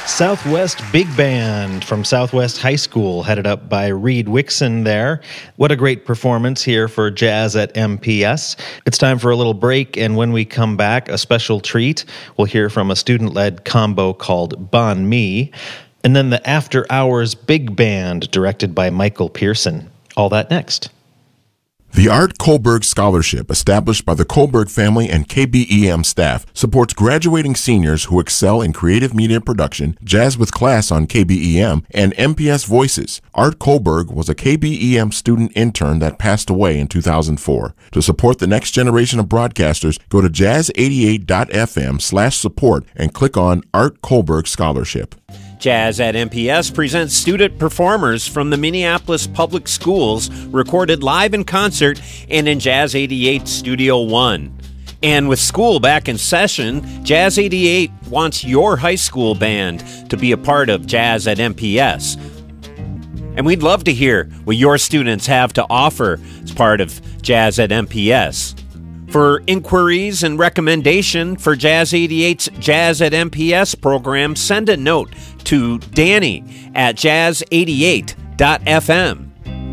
Southwest Big Band from Southwest High School, headed up by Reed Wixson there. What a great performance here for Jazz at MPS. It's time for a little break, and when we come back, a special treat. We'll hear from a student-led combo called Bon Me, and then the After Hours Big Band, directed by Michael Pearson. All that next. The Art Kohlberg Scholarship, established by the Kohlberg family and KBEM staff, supports graduating seniors who excel in creative media production, jazz with class on KBEM, and MPS Voices. Art Kohlberg was a KBEM student intern that passed away in 2004. To support the next generation of broadcasters, go to jazz88.fm/support and click on Art Kohlberg Scholarship. Jazz at MPS presents student performers from the Minneapolis Public Schools, recorded live in concert and in Jazz 88 Studio One. And with school back in session, Jazz 88 wants your high school band to be a part of Jazz at MPS. And we'd love to hear what your students have to offer as part of Jazz at MPS. For inquiries and recommendation for Jazz 88's Jazz at MPS program, send a note to Danny at jazz88.fm.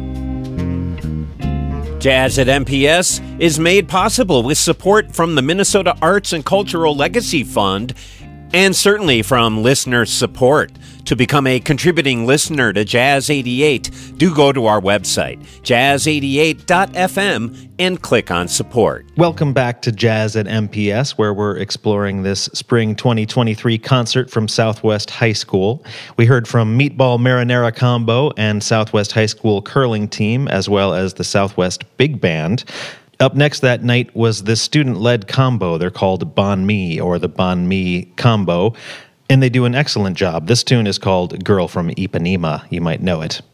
Jazz at MPS is made possible with support from the Minnesota Arts and Cultural Legacy Fund and certainly from listener support. To become a contributing listener to Jazz 88, do go to our website, jazz88.fm, and click on support. Welcome back to Jazz at MPS, where we're exploring this spring 2023 concert from Southwest High School. We heard from Meatball Marinara Combo and Southwest High School curling team, as well as the Southwest Big Band. Up next that night was the student-led combo. They're called Bon Me, or the Bon Me Combo, and they do an excellent job. This tune is called Girl from Ipanema. You might know it.